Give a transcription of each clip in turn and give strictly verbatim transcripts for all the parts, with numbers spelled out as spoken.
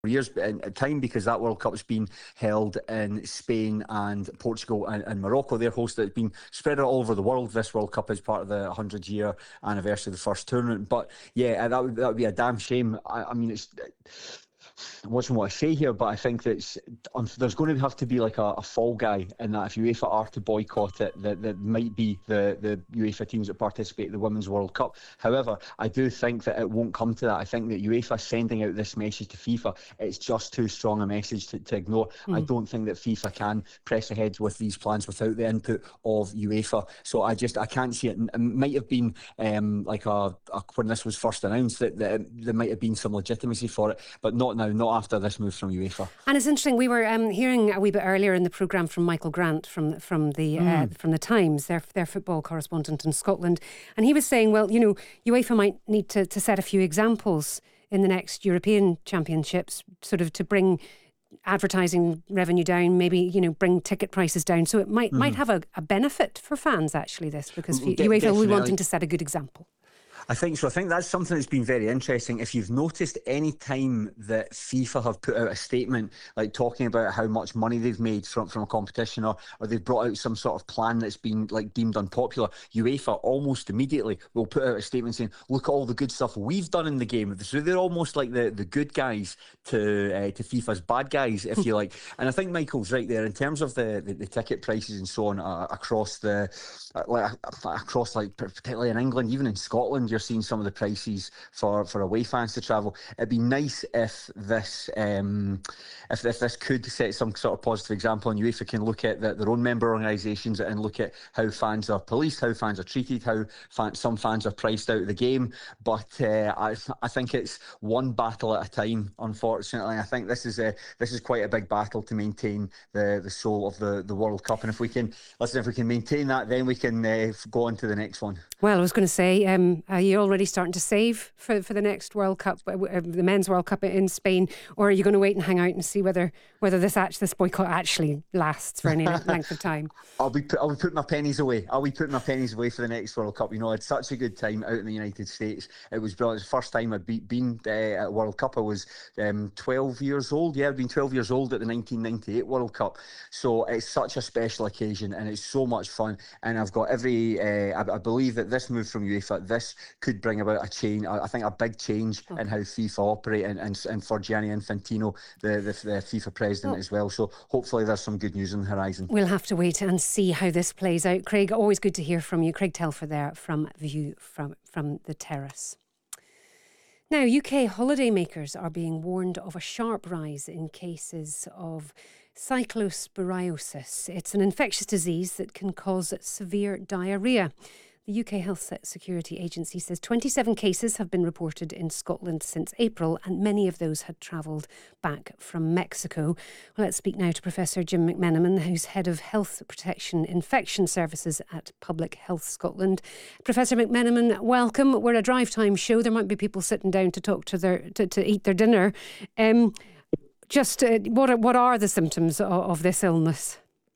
years in time, because that World Cup's been held in Spain and Portugal and, and Morocco. They're hosts. It's been spread out all over the world. This World Cup is part of the one hundred year anniversary of the first tournament. But yeah, that would that would be a damn shame. I, I mean, it's. I wasn't what I say here, but I think that um, there's going to have to be like a, a fall guy in that if UEFA are to boycott it, that, that might be the, the UEFA teams that participate in the Women's World Cup. However, I do think that it won't come to that. I think that UEFA sending out this message to FIFA, it's just too strong a message to, to ignore. Mm. I don't think that FIFA can press ahead with these plans without the input of UEFA. So I just I can't see it. It might have been um, like a, a when this was first announced that, that there might have been some legitimacy for it, but not now. Not after this move from UEFA. And it's interesting, we were um, hearing a wee bit earlier in the programme from Michael Grant from from the mm. uh, from the Times, their their football correspondent in Scotland, and he was saying, well, you know, UEFA might need to, to set a few examples in the next European Championships, sort of to bring advertising revenue down, maybe, you know, bring ticket prices down. So it might mm. might have a, a benefit for fans, actually, this, because De- UEFA definitely. will be wanting to set a good example. I think so. I think that's something that's been very interesting. If you've noticed, any time that FIFA have put out a statement like talking about how much money they've made from, from a competition, or, or they've brought out some sort of plan that's been like deemed unpopular, UEFA almost immediately will put out a statement saying, look at all the good stuff we've done in the game. So they're almost like the, the good guys to uh, to FIFA's bad guys, if you like. And I think Michael's right there in terms of the, the, the ticket prices and so on uh, across the uh, like across like particularly in England, even in Scotland, you're seeing some of the prices for, for away fans to travel. It'd be nice if this um, if, if this could set some sort of positive example, and UEFA can look at the, their own member organisations and look at how fans are policed, how fans are treated, how fan, some fans are priced out of the game. But uh, I I think it's one battle at a time, unfortunately. I think this is a this is quite a big battle to maintain the, the soul of the, the World Cup. And if we can listen, if we can maintain that, then we can uh, go on to the next one. Well, I was going to say, um, are you already starting to save for, for the next World Cup, uh, the Men's World Cup in Spain, or are you going to wait and hang out and see whether whether this act, this boycott actually lasts for any length of time? I'll be put, I'll be putting my pennies away. I'll be putting my pennies away for the next World Cup. You know, I had such a good time out in the United States. It was brilliant. It was the first time I'd be, been uh, at a World Cup. I was um, twelve years old. Yeah, I'd been twelve years old at the nineteen ninety-eight World Cup. So it's such a special occasion and it's so much fun. And I've got every, uh, I, I believe that this move from UEFA, this could bring about a change, I think a big change okay. in how FIFA operate, and, and, and for Gianni Infantino, the, the, the FIFA president, oh. as well. So hopefully there's some good news on the horizon. We'll have to wait and see how this plays out. Craig, always good to hear from you. Craig Telfer there from View from, from the Terrace. Now, U K holidaymakers are being warned of a sharp rise in cases of cyclosporiosis. It's an infectious disease that can cause severe diarrhoea. The U K Health Security Agency says twenty-seven cases have been reported in Scotland since April, and many of those had travelled back from Mexico. Well, let's speak now to Professor Jim McMenamin, who's Head of Health Protection Infection Services at Public Health Scotland. Professor McMenamin, welcome. We're a drive time show. There might be people sitting down to talk to their to, to eat their dinner. Um, just uh, what are, what are the symptoms of, of this illness?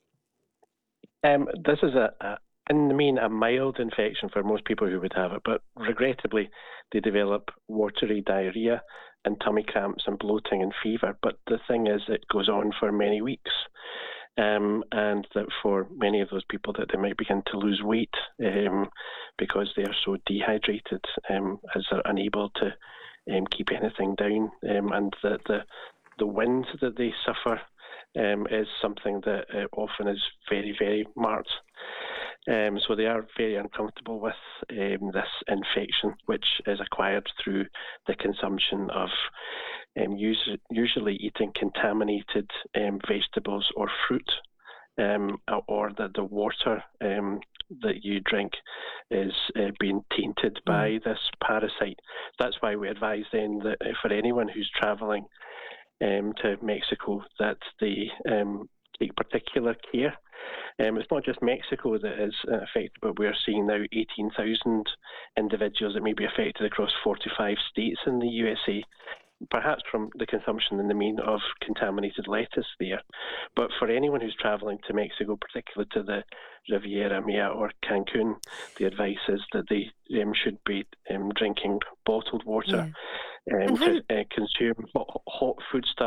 Um, this is a, a in the main, a mild infection for most people who would have it, but regrettably, they develop watery diarrhoea and tummy cramps and bloating and fever. But the thing is, it goes on for many weeks, um, and that for many of those people that they might begin to lose weight um, because they are so dehydrated, um, as they're unable to um, keep anything down, um, and that the the wind that they suffer um, is something that uh, often is very, very marked. Um, so they are very uncomfortable with um, this infection, which is acquired through the consumption of um, us- usually eating contaminated um, vegetables or fruit, um, or that the water um, that you drink is uh, being tainted by mm. this parasite. That's why we advise then that for anyone who's travelling um, to Mexico, that they um, take particular care. Um, it's not just Mexico that is uh, affected, but we're seeing now eighteen thousand individuals that may be affected across forty-five states in the U S A, perhaps from the consumption in the main of contaminated lettuce there. But for anyone who's travelling to Mexico, particularly to the Riviera Maya or Cancun, the advice is that they um, should be um, drinking bottled water. um, how... to uh, consume hot, hot foodstuff.